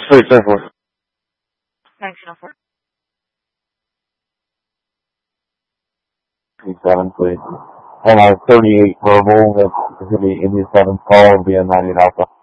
Sweet, 10-4. 1904. 37, please. And 38 verbal, that's going to be India 7's call, will be a 98 Alpha.